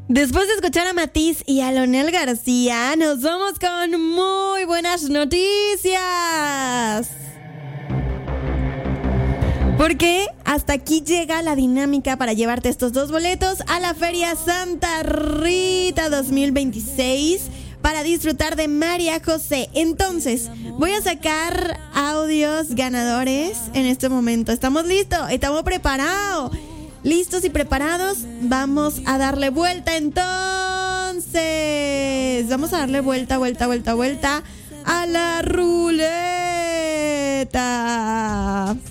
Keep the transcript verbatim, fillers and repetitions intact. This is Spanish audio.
Después de escuchar a Matiz y a Leonel García, nos vamos con muy buenas noticias. Porque hasta aquí llega la dinámica para llevarte estos dos boletos a la Feria Santa Rita dos mil veintiséis para disfrutar de María José. Entonces, voy a sacar audios ganadores en este momento. ¿Estamos listos? ¿Estamos preparados? ¿Listos y preparados? Vamos a darle vuelta entonces. Vamos a darle vuelta, vuelta, vuelta, vuelta a la ruleta.